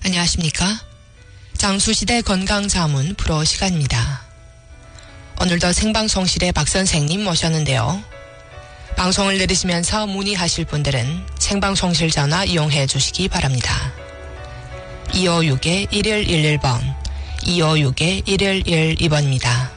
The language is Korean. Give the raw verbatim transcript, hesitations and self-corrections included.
안녕하십니까? 장수시대 건강자문 프로 시간입니다. 오늘도 생방송실에 박 선생님 모셨는데요. 방송을 들으시면서 문의하실 분들은 생방송실 전화 이용해 주시기 바랍니다. 이오육 일일일일 번, 이오육 일일일이 번입니다.